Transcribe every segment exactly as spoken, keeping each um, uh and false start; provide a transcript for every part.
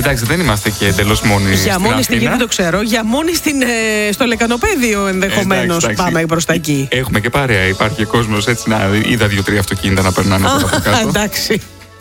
Εντάξει, δεν είμαστε και εντελώς μόνοι. Για μόνοι στην Κύπρο δεν το ξέρω. Για μόνοι στην, ε, στο Λεκανοπέδιο ενδεχομένως πάμε προς τα εκεί. Έχουμε και παρέα. Υπάρχει και κόσμος έτσι να είδα δύο-τρία αυτοκίνητα να περνάνε από κάτω. Εντάξει.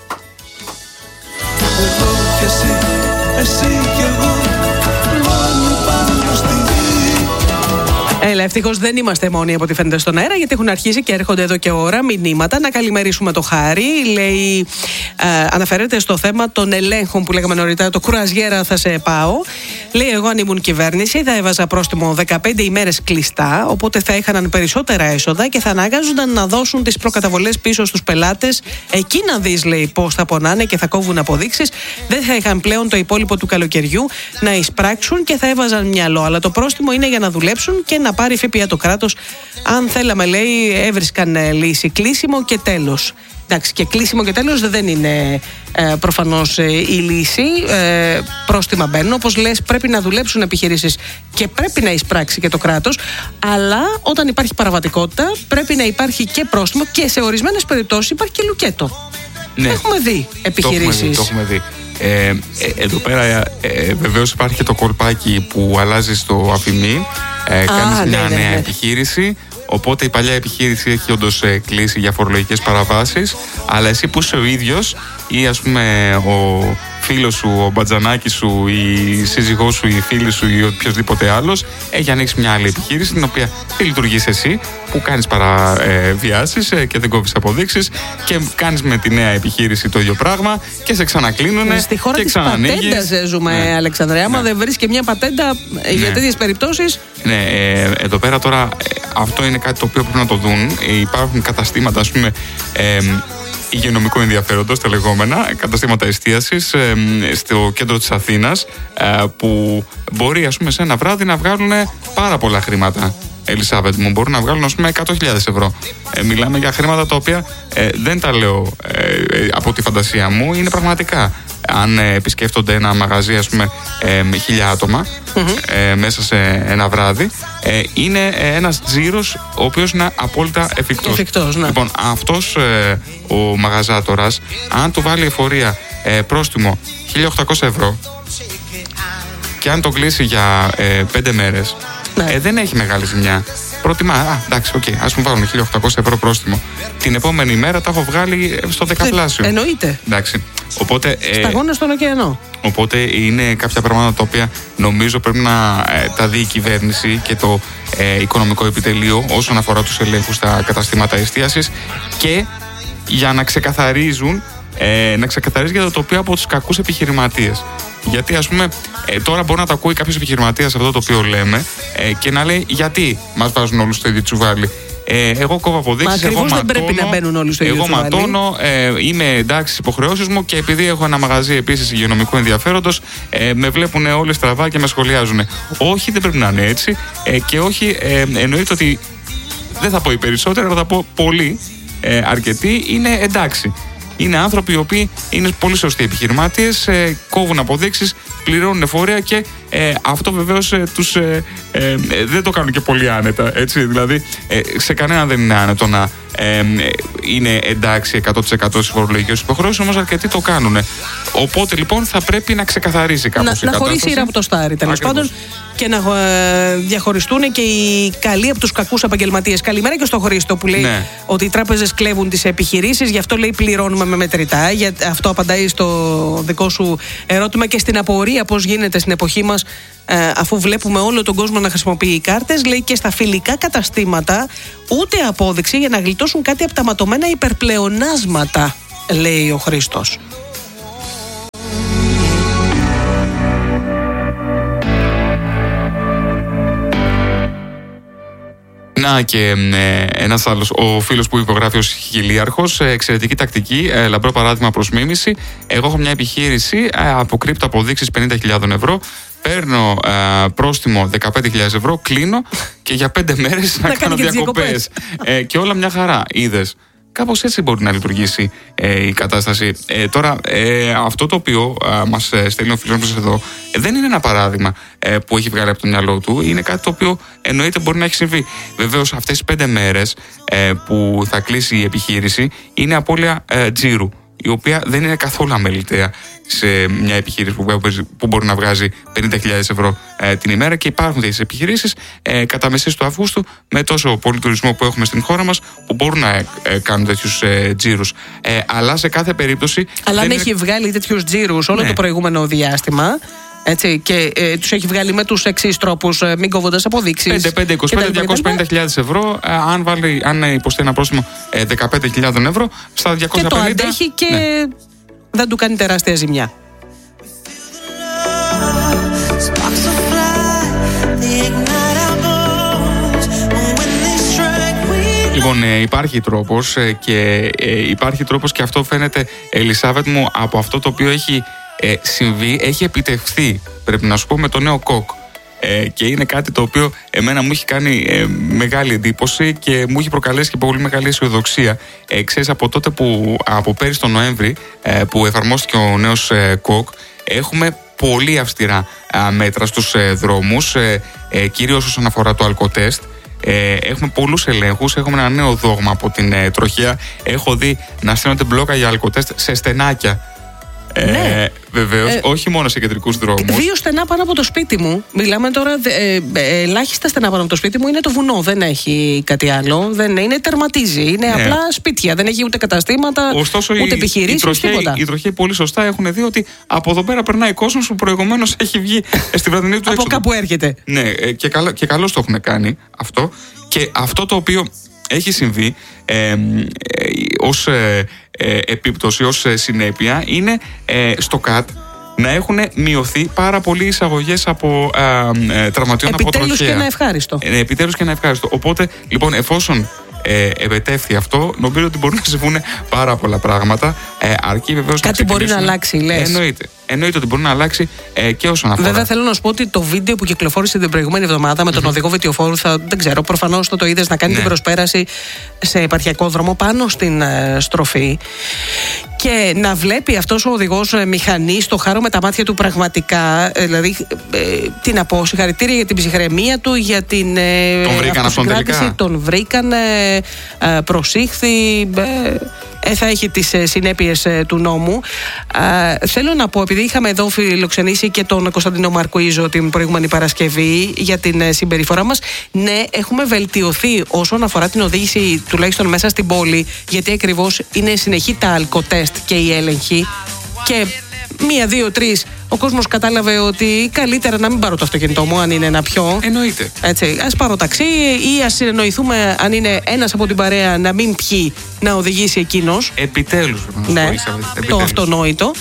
Έλα, ευτυχώς δεν είμαστε μόνοι από ό,τι φαίνεται στον αέρα, γιατί έχουν αρχίσει και έρχονται εδώ και ώρα μηνύματα. Να καλημερίσουμε το Χάρη. Λέει, ε, αναφέρεται στο θέμα των ελέγχων που λέγαμε νωρίτερα. Το κουραζιέρα θα σε πάω. Λέει, εγώ αν ήμουν κυβέρνηση θα έβαζα πρόστιμο δεκαπέντε ημέρες κλειστά. Οπότε θα είχαν περισσότερα έσοδα και θα ανάγκαζονταν να δώσουν τις προκαταβολές πίσω στους πελάτες. Εκεί να δεις, λέει, πώς θα πονάνε και θα κόβουν αποδείξεις. Δεν θα είχαν πλέον το υπόλοιπο του καλοκαιριού να εισπράξουν και θα έβαζαν μυαλό. Αλλά το πρόστιμο είναι για να δουλέψουν και να πάρει ΦΠΑ το κράτος. Αν θέλαμε, λέει, έβρισκαν λύση. Κλείσιμο και τέλος. Εντάξει, και κλείσιμο και τέλος δεν είναι ε, προφανώς ε, η λύση. Ε, πρόστιμα μπαίνουν. Όπως λες, πρέπει να δουλέψουν επιχειρήσεις και πρέπει να εισπράξει και το κράτος. Αλλά όταν υπάρχει παραβατικότητα, πρέπει να υπάρχει και πρόστιμο και σε ορισμένες περιπτώσεις υπάρχει και λουκέτο. Ναι. Έχουμε δει επιχειρήσεις. Το έχουμε δει. Ε, ε, εδώ πέρα ε, ε, βεβαίως υπάρχει και το κολπάκι που αλλάζει το αφημί. Ε, κάνεις Α, μια ναι, ναι, νέα ναι. επιχείρηση. Οπότε η παλιά επιχείρηση έχει όντως ε, κλείσει για φορολογικές παραβάσεις. Αλλά εσύ που είσαι ο ίδιος ή ας πούμε ο φίλος σου, ο μπατζανάκης σου, η σύζυγός σου, η φίλη σου ή οποιοδήποτε άλλος έχει ανοίξει μια άλλη επιχείρηση την οποία δεν λειτουργείς εσύ, που κάνεις παραβιάσεις ε, και δεν κόβεις αποδείξεις και κάνεις με τη νέα επιχείρηση το ίδιο πράγμα και σε ξανακλείνουνε. Στη χώρα και της πατέντας ζούμε, ναι. Αλεξανδρέα. Άμα ναι. δεν βρεις και μια πατέντα ναι. για τέτοιες περιπτώσεις. Ναι, ε, εδώ πέρα τώρα ε, αυτό είναι κάτι το οποίο πρέπει να το δουν. Ε, υπάρχουν καταστήματα, ας πούμε, ε, υγειονομικού ενδιαφέροντος, τα λεγόμενα, καταστήματα εστίασης ε, στο κέντρο της Αθήνας, ε, που μπορεί, ας πούμε, σε ένα βράδυ να βγάλουν πάρα πολλά χρήματα. Ελισάβετ μου, μπορούν να βγάλουν, ας πούμε, εκατό χιλιάδες ευρώ. Ε, μιλάμε για χρήματα τα οποία ε, δεν τα λέω ε, ε, από τη φαντασία μου, είναι πραγματικά. Αν ε, επισκέφτονται ένα μαγαζί, ας πούμε, ε, με χίλια άτομα mm-hmm. ε, μέσα σε ένα βράδυ, ε, είναι ε, ένας τζίρος ο οποίος είναι απόλυτα εφικτός. εφικτός ναι. Λοιπόν, αυτός ε, ο μαγαζάτορας, αν του βάλει εφορία ε, πρόστιμο χίλια οκτακόσια ευρώ και αν το κλείσει για ε, πέντε μέρες, ναι. ε, δεν έχει μεγάλη ζημιά. Προτιμά, α, εντάξει, οκ, okay, ας μου βάλουν χίλια οκτακόσια ευρώ πρόστιμο. Την επόμενη μέρα τα έχω βγάλει στο δεκαπλάσιο. Εννοείται. Εντάξει. Οπότε, ε, σταγόνα στον ωκεανό. Οπότε είναι κάποια πράγματα τα οποία νομίζω πρέπει να ε, τα δει η κυβέρνηση και το ε, οικονομικό επιτελείο όσον αφορά τους ελέγχους στα καταστήματα εστίασης και για να ξεκαθαρίζουν ε, να ξεκαθαρίζει για το τοπίο από τους κακούς επιχειρηματίες. Γιατί, ας πούμε, ε, τώρα μπορεί να τα ακούει κάποιος επιχειρηματίας αυτό το οποίο λέμε ε, και να λέει γιατί μας βάζουν όλους στο ίδιο τσουβάλι. Ε, εγώ κόβω αποδείξεις, εγώ ματώνω, δεν πρέπει να μπαίνουν όλοι στο ίδιο εγώ τσουβάλι. ματώνω, ε, είμαι εντάξει στις υποχρεώσεις μου και επειδή έχω ένα μαγαζί επίσης υγειονομικού ενδιαφέροντος, ε, με βλέπουν όλοι στραβά και με σχολιάζουν. Όχι, δεν πρέπει να είναι έτσι ε, και όχι, ε, εννοείται ότι δεν θα πω οι περισσότεροι, αλλά θα πω πολλοί, ε, αρκετοί είναι εντάξει. Είναι άνθρωποι οι οποίοι είναι πολύ σωστοί επιχειρημάτιες, ε, κόβουν αποδείξεις, πληρώνουν εφορία και ε, αυτό βεβαίως ε, τους ε, ε, δεν το κάνουν και πολύ άνετα. Έτσι, δηλαδή, ε, σε κανένα δεν είναι άνετο να ε, είναι εντάξει εκατό τοις εκατό στις φορολογικές υποχρεώσεις, όμως αρκετοί το κάνουν. Οπότε λοιπόν θα πρέπει να ξεκαθαρίσει κάπως να, η κατάσταση. Να χωρίσει η από το στάρι, τέλος πάντων, και να ε, διαχωριστούν και οι καλοί από τους κακούς επαγγελματίες. Καλημέρα και στο Χρήστο που λέει ναι. ότι οι τράπεζες κλέβουν τις επιχειρήσεις, γι' αυτό λέει πληρώνουμε με μετρητά. Για, αυτό απαντάει στο δικό σου ερώτημα και στην απορία πώς γίνεται στην εποχή μας, ε, αφού βλέπουμε όλο τον κόσμο να χρησιμοποιεί κάρτες. Λέει και στα φιλικά καταστήματα ούτε απόδειξη για να γλιτώσουν κάτι από τα ματωμένα υπερπλεονάσματα, λέει ο Χρήστος. Να και ε, ένας άλλος, ο φίλος που υπογράφει ως χιλίαρχος, ε, εξαιρετική τακτική, ε, λαμπρό παράδειγμα προς μίμηση. Εγώ έχω μια επιχείρηση, ε, αποκρύπτω αποδείξεις πενήντα χιλιάδες ευρώ, παίρνω ε, πρόστιμο δεκαπέντε χιλιάδες ευρώ, κλείνω και για πέντε μέρες να, να κάνω διακοπές. ε, και όλα μια χαρά, είδες. Κάπως έτσι μπορεί να λειτουργήσει ε, η κατάσταση. Ε, τώρα, ε, αυτό το οποίο ε, μας στέλνει ο φίλος μας εδώ ε, δεν είναι ένα παράδειγμα ε, που έχει βγάλει από το μυαλό του. Είναι κάτι το οποίο εννοείται μπορεί να έχει συμβεί. Βεβαίως, αυτές τις πέντε μέρες ε, που θα κλείσει η επιχείρηση είναι απώλεια ε, τζίρου. η οποία δεν είναι καθόλου αμεληταία σε μια επιχείρηση που, που μπορεί να βγάζει πενήντα χιλιάδες ευρώ ε, την ημέρα, και υπάρχουν τέτοιες επιχειρήσεις ε, κατά μεσές του Αυγούστου, με τόσο πολύ τουρισμό που έχουμε στην χώρα μας, που μπορούν να ε, ε, κάνουν τέτοιους ε, τζίρους. Ε, αλλά σε κάθε περίπτωση. Αλλά αν είναι... έχει βγάλει τέτοιους τζίρους όλο ναι. το προηγούμενο διάστημα. Έτσι, και ε, τους έχει βγάλει με τους εξής τρόπους, ε, μην κόβοντας αποδείξεις. πέντε, πέντε, είκοσι πέντε, διακόσιες πενήντα χιλιάδες ευρώ. Ε, αν, βάλει, αν υποστεί ένα πρόστιμο ε, δεκαπέντε χιλιάδες ευρώ, στα διακόσια πενήντα. Και το αντέχει και ναι. δεν του κάνει τεράστια ζημιά. Λοιπόν, ε, υπάρχει τρόπος ε, και ε, υπάρχει τρόπος και αυτό φαίνεται, Ελισάβετ μου, από αυτό το οποίο έχει ε, συμβεί, έχει επιτευχθεί, πρέπει να σου πω, με το νέο κοκ. Ε, και είναι κάτι το οποίο εμένα μου έχει κάνει ε, μεγάλη εντύπωση και μου έχει προκαλέσει και πολύ μεγάλη αισιοδοξία. Ε, ξέρεις, από τότε που, από πέρυσι τον Νοέμβρη, ε, που εφαρμόστηκε ο νέος ε, κοκ, έχουμε πολύ αυστηρά ε, μέτρα στους ε, δρόμους, ε, ε, κυρίως όσον αφορά το αλκοτέστ. Ε, έχουμε πολλούς ελέγχους, έχουμε ένα νέο δόγμα από την ε, τροχέα. Έχω δει να στέλνονται μπλόκα για αλκοτέστ σε στενάκια. Ε, ναι. Βεβαίως, ε, όχι μόνο σε κεντρικούς δρόμους. Δύο στενά πάνω από το σπίτι μου. Μιλάμε τώρα, ε, ε, ελάχιστα στενά πάνω από το σπίτι μου είναι το βουνό. Δεν έχει κάτι άλλο. Δεν είναι, τερματίζει. Είναι ναι. απλά σπίτια. Δεν έχει ούτε καταστήματα, ωστόσο, ούτε επιχειρήσεις. Τίποτα. Οι τροχαίοι πολύ σωστά έχουν δει ότι από εδώ πέρα περνάει κόσμος που προηγουμένως έχει βγει στη βραδινή του έξοδο. Από κάπου έρχεται. Ναι, και, καλ, και καλώς το έχουν κάνει αυτό. Και αυτό το οποίο έχει συμβεί ε, ε, ως ε, ε, επίπτωση, ως ε, συνέπεια, είναι ε, στο ΚΑΤ να έχουν μειωθεί πάρα πολλοί εισαγωγές από ε, ε, τραυματιών από τροχαία. Επιτέλους και ένα ευχάριστο. Ε, επιτέλους και ένα ευχάριστο. Οπότε, λοιπόν, εφόσον ε, επετεύχθη αυτό, νομίζω ότι μπορούν να συμβούν πάρα πολλά πράγματα. Ε, αρκεί βεβαίως κάτι να μπορεί να αλλάξει, λες. Εννοείται. Εννοείται ότι μπορεί να αλλάξει ε, και όσον αφορά. Βέβαια, θέλω να σου πω ότι το βίντεο που κυκλοφόρησε την προηγούμενη εβδομάδα με τον mm-hmm. οδηγό βιτιοφόρου, θα, δεν ξέρω, προφανώς το, το είδες να κάνει ναι. την προσπέραση σε επαρχιακό δρόμο πάνω στην ε, στροφή. Και να βλέπει αυτός ο οδηγός ε, μηχανή στο χάρο με τα μάτια του πραγματικά. Ε, δηλαδή, ε, τι να πω, συγχαρητήρια για την ψυχραιμία του, για την ε, τον βρήκαν αυτόν τελικά. Τον βρήκαν, ε, ε, προσήχθη. Ε, Ε, θα έχει τις ε, συνέπειες ε, του νόμου. Ε, θέλω να πω, επειδή είχαμε εδώ φιλοξενήσει και τον Κωνσταντίνο Μαρκουίζο την προηγούμενη Παρασκευή για την ε, συμπεριφορά μας, ναι, έχουμε βελτιωθεί όσον αφορά την οδήγηση, τουλάχιστον μέσα στην πόλη, γιατί ακριβώς είναι συνεχή τα αλκοτέστ και οι έλεγχοι. Και μία, δύο, τρεις, ο κόσμος κατάλαβε ότι καλύτερα να μην πάρω το αυτοκίνητό μου, αν είναι ένα πιο. Εννοείται. Έτσι, ας πάρω ταξί ή ας συνεννοηθούμε, αν είναι ένας από την παρέα, να μην πιει, να οδηγήσει εκείνος. Επιτέλους, ναι, επιτέλους. Το αυτονόητο.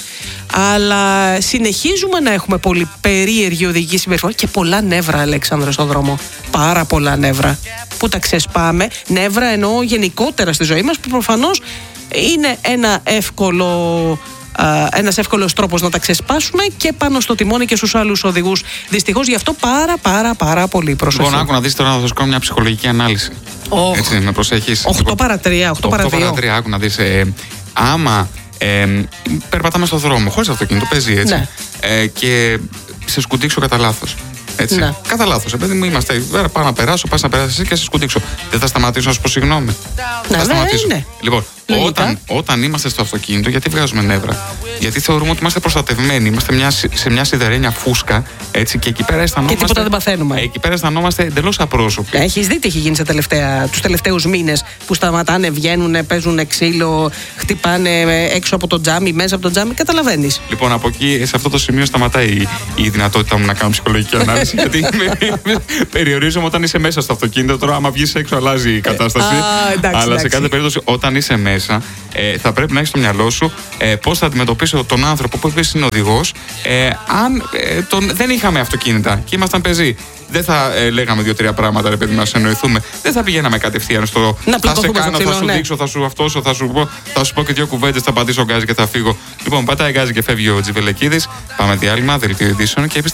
Αλλά συνεχίζουμε να έχουμε πολύ περίεργη οδηγική συμπεριφορά και πολλά νεύρα, Αλέξανδρε, στον δρόμο. Πάρα πολλά νεύρα που τα ξεσπάμε. Νεύρα εννοώ γενικότερα στη ζωή μας, που προφανώς είναι ένα εύκολο. Uh, ένας εύκολος τρόπος να τα ξεσπάσουμε και πάνω στο τιμόνι και στους άλλους οδηγούς. Δυστυχώς γι' αυτό πάρα πάρα πάρα πολύ προσοχή. Λοιπόν, άκου να δεις τώρα, να θα κάνω μια ψυχολογική ανάλυση. Oh. Έτσι, με προσέχεις. οκτώ παρά τρία, οκτώ παρά δύο. Άκου να δεις. Ε, άμα ε, περπατάμε στον δρόμο, χωρίς αυτοκίνητο, παίζει έτσι. Ναι. Ε, και σε σκουντίξω κατά λάθος. Έτσι. Ναι. Κατά λάθος. Επειδή μου είμαστε, πάω να περάσω, πας να περάσεις εσύ και σε σκουντίξω. Δεν θα σταματήσω να σου πω συγγνώμη. Ναι, θα σταματήσω. Ναι. Λοιπόν, όταν, όταν είμαστε στο αυτοκίνητο, γιατί βγάζουμε νεύρα? Γιατί θεωρούμε ότι είμαστε προστατευμένοι. Είμαστε μια, σε μια σιδερένια φούσκα. Έτσι, και εκεί πέρα αισθανόμαστε. Και τίποτα δεν παθαίνουμε. Εκεί πέρα αισθανόμαστε εντελώς απρόσωποι. Έχεις δει τι έχει γίνει τους τελευταίους μήνες, που σταματάνε, βγαίνουν, παίζουν ξύλο, χτυπάνε έξω από το τζάμι, μέσα από το τζάμι. Καταλαβαίνεις. Λοιπόν, από εκεί, σε αυτό το σημείο, σταματάει η, η δυνατότητά μου να κάνω ψυχολογική ανάλυση. Γιατί περιορίζομαι όταν είσαι μέσα στο αυτοκίνητο. Τώρα, άμα βγεις έξω, αλλάζει η κατάσταση. Α, εντάξει, αλλά εντάξει. σε κάθε περίπτωση, όταν είσαι μέσα, ε, θα πρέπει να έχεις στο μυαλό σου ε, πώς θα αντιμετωπίσω τον άνθρωπο που επίσης είναι οδηγός. Ε, αν ε, τον, δεν είχαμε αυτοκίνητα και ήμασταν πεζοί, δεν θα ε, λέγαμε δύο-τρία πράγματα, ρε παιδί, να συνεννοηθούμε. Δεν θα πηγαίναμε κατευθείαν στο. Να θα σε κάνω, ψηλό, θα σου ναι. δείξω, θα σου αυτόσω, θα σου πω, θα σου πω και δύο κουβέντες, θα πατήσω γκάζι και θα φύγω. Λοιπόν, πατάει γκάζι και φεύγει ο Τζιβελεκίδης. Πάμε διάλειμμα, δελτίο ειδήσεων και